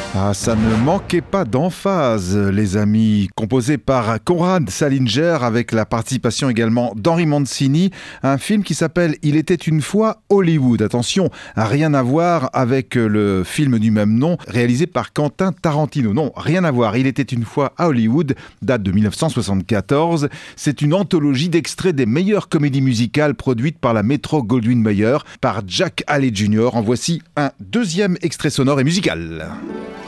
Ah, ça ne manquait pas d'emphase, les amis. Composé par Conrad Salinger avec la participation également d'Henry Mancini. Un film qui s'appelle Il était une fois Hollywood. Attention, rien à voir avec le film du même nom réalisé par Quentin Tarantino. Non, rien à voir. Il était une fois à Hollywood, date de 1974. C'est une anthologie d'extraits des meilleures comédies musicales produites par la Metro-Goldwyn-Mayer par Jack Haley Jr. En voici un deuxième extrait sonore et musical.